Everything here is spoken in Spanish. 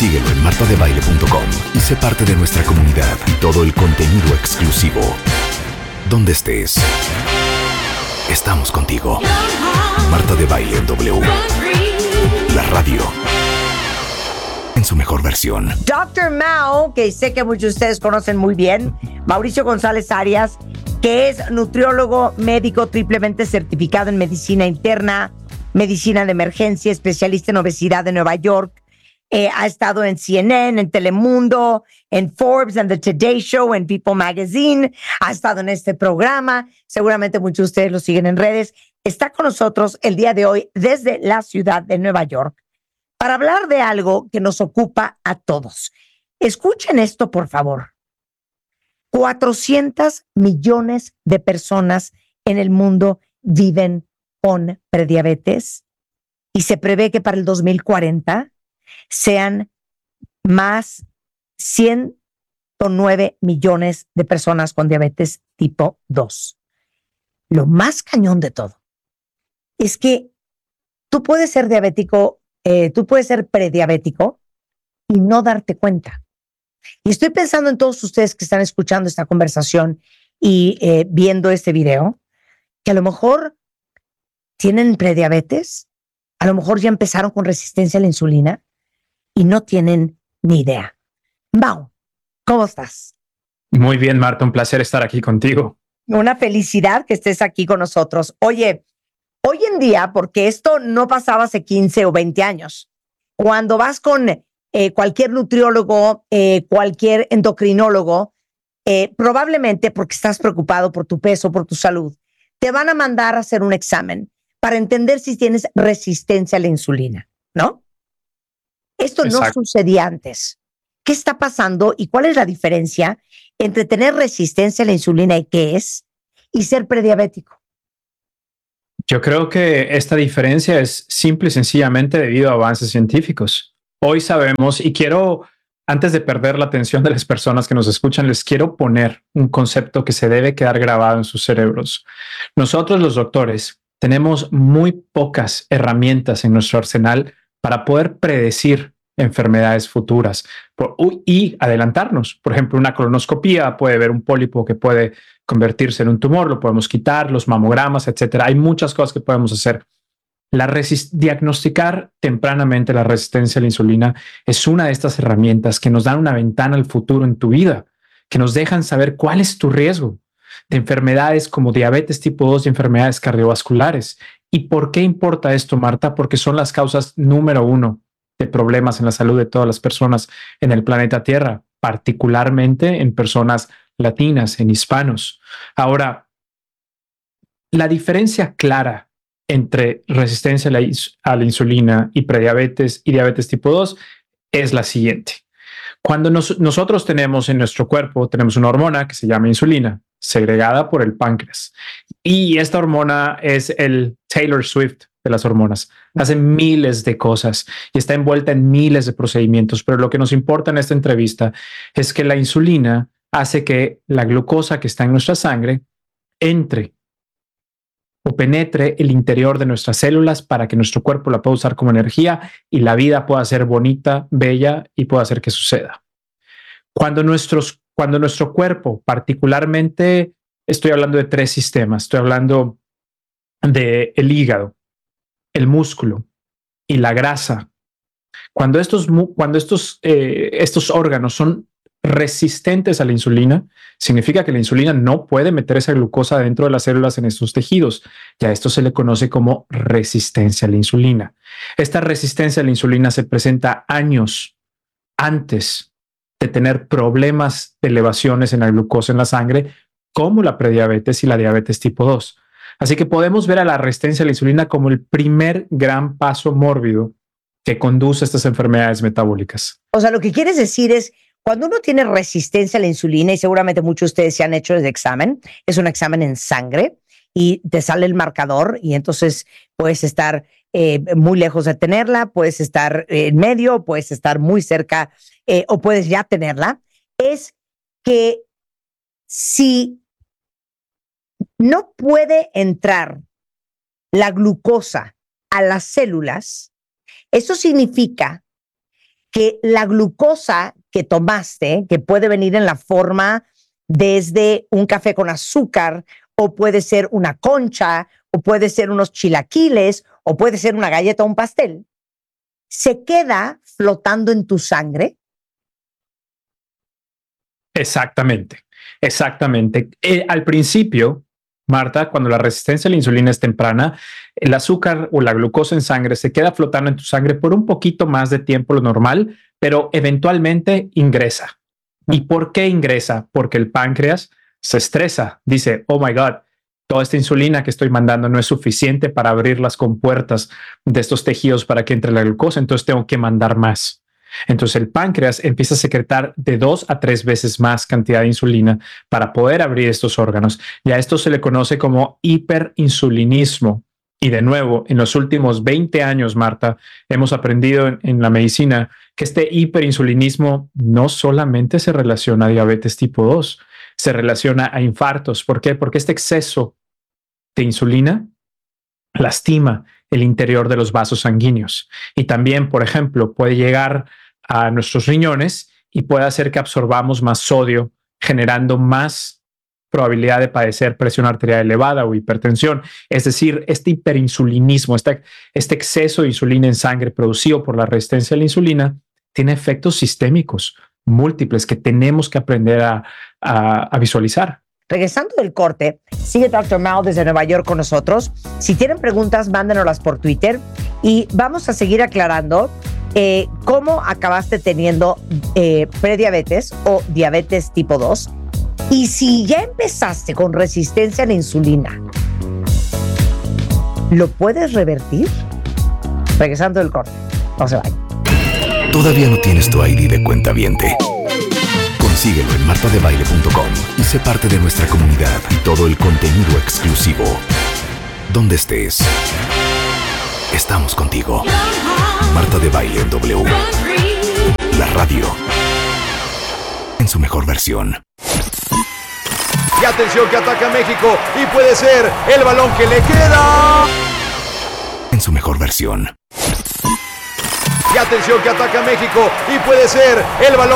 Síguelo en martadebaile.com y sé parte de nuestra comunidad y todo el contenido exclusivo. Donde estés, estamos contigo. Marta de Baile en W. La radio en su mejor versión. Dr. Mao, que sé que muchos de ustedes conocen muy bien, Mauricio González Arias, que es nutriólogo médico triplemente certificado en medicina interna, medicina de emergencia, especialista en obesidad de Nueva York. Ha estado en CNN, en Telemundo, en Forbes, en The Today Show, en People Magazine. Ha estado en este programa. Seguramente muchos de ustedes lo siguen en redes. Está con nosotros el día de hoy desde la ciudad de Nueva York para hablar de algo que nos ocupa a todos. Escuchen esto, por favor. 400 millones de personas en el mundo viven con prediabetes y se prevé que para el 2040 sean más 109 millones de personas con diabetes tipo 2. Lo más cañón de todo es que tú puedes ser diabético, tú puedes ser prediabético y no darte cuenta. Y estoy pensando en todos ustedes que están escuchando esta conversación y viendo este video, que a lo mejor tienen prediabetes, a lo mejor ya empezaron con resistencia a la insulina y no tienen ni idea. Mau, ¿cómo estás? Muy bien, Marta, un placer estar aquí contigo. Una felicidad que estés aquí con nosotros. Oye, hoy en día, porque esto no pasaba hace 15 o 20 años, cuando vas con cualquier nutriólogo, cualquier endocrinólogo, probablemente porque estás preocupado por tu peso, por tu salud, te van a mandar a hacer un examen para entender si tienes resistencia a la insulina, ¿no? Esto no sucedía antes. ¿Qué está pasando y cuál es la diferencia entre tener resistencia a la insulina y qué es y ser prediabético? Yo creo que esta diferencia es simple y sencillamente debido a avances científicos. Hoy sabemos, y quiero, antes de perder la atención de las personas que nos escuchan, les quiero poner un concepto que se debe quedar grabado en sus cerebros. Nosotros, los doctores, tenemos muy pocas herramientas en nuestro arsenal para poder predecir enfermedades futuras y adelantarnos. Por ejemplo, una colonoscopía puede ver un pólipo que puede convertirse en un tumor, lo podemos quitar, los mamogramas, etcétera. Hay muchas cosas que podemos hacer. Diagnosticar tempranamente la resistencia a la insulina es una de estas herramientas que nos dan una ventana al futuro en tu vida, que nos dejan saber cuál es tu riesgo de enfermedades como diabetes tipo 2 y enfermedades cardiovasculares. ¿Y por qué importa esto, Marta? Porque son las causas número 1 de problemas en la salud de todas las personas en el planeta Tierra, particularmente en personas latinas, en hispanos. Ahora, la diferencia clara entre resistencia a la insulina y prediabetes y diabetes tipo 2 es la siguiente. Cuando nosotros tenemos en nuestro cuerpo, tenemos una hormona que se llama insulina, segregada por el páncreas. Y esta hormona es el Taylor Swift de las hormonas. Hace miles de cosas y está envuelta en miles de procedimientos, pero lo que nos importa en esta entrevista es que la insulina hace que la glucosa que está en nuestra sangre entre o penetre el interior de nuestras células para que nuestro cuerpo la pueda usar como energía y la vida pueda ser bonita, bella y pueda hacer que suceda. Cuando nuestro cuerpo, particularmente, estoy hablando de 3 sistemas, estoy hablando del hígado, el músculo y la grasa. Cuando estos órganos son resistentes a la insulina, significa que la insulina no puede meter esa glucosa dentro de las células en estos tejidos. Y a esto se le conoce como resistencia a la insulina. Esta resistencia a la insulina se presenta años antes de tener problemas de elevaciones en la glucosa en la sangre, como la prediabetes y la diabetes tipo 2. Así que podemos ver a la resistencia a la insulina como el primer gran paso mórbido que conduce a estas enfermedades metabólicas. O sea, lo que quieres decir es, cuando uno tiene resistencia a la insulina, y seguramente muchos de ustedes se han hecho ese examen, es un examen en sangre y te sale el marcador y entonces puedes estar muy lejos de tenerla, puedes estar en medio, puedes estar muy cerca o puedes ya tenerla, es que si no puede entrar la glucosa a las células, eso significa que la glucosa que tomaste, que puede venir en la forma desde un café con azúcar, o puede ser una concha, o puede ser unos chilaquiles, o puede ser una galleta o un pastel, se queda flotando en tu sangre. Exactamente. Al principio, Marta, cuando la resistencia a la insulina es temprana, el azúcar o la glucosa en sangre se queda flotando en tu sangre por un poquito más de tiempo lo normal, pero eventualmente ingresa. ¿Y por qué ingresa? Porque el páncreas se estresa, dice, oh my God, toda esta insulina que estoy mandando no es suficiente para abrir las compuertas de estos tejidos para que entre la glucosa, entonces tengo que mandar más. Entonces el páncreas empieza a secretar de 2 a 3 veces más cantidad de insulina para poder abrir estos órganos. Y a esto se le conoce como hiperinsulinismo. Y de nuevo, en los últimos 20 años, Marta, hemos aprendido en la medicina que este hiperinsulinismo no solamente se relaciona a diabetes tipo 2, se relaciona a infartos. ¿Por qué? Porque este exceso de insulina lastima el interior de los vasos sanguíneos. Y también, por ejemplo, puede llegar a nuestros riñones y puede hacer que absorbamos más sodio, generando más probabilidad de padecer presión arterial elevada o hipertensión. Es decir, este hiperinsulinismo, este exceso de insulina en sangre producido por la resistencia a la insulina, tiene efectos sistémicos múltiples que tenemos que aprender a visualizar. Regresando del corte, sigue Dr. Mao desde Nueva York con nosotros. Si tienen preguntas, mándenoslas por Twitter y vamos a seguir aclarando cómo acabaste teniendo prediabetes o diabetes tipo 2. Y si ya empezaste con resistencia a la insulina, ¿lo puedes revertir? Regresando del corte. No se vayan. ¿Todavía no tienes tu ID de cuentaviente? Consíguelo en martadebaile.com y sé parte de nuestra comunidad. Todo el contenido exclusivo. Donde estés, estamos contigo. Marta de Baile en W. La radio en su mejor versión. Y atención que ataca México y puede ser el balón que le queda. En su mejor versión. Y atención que ataca México y puede ser el balón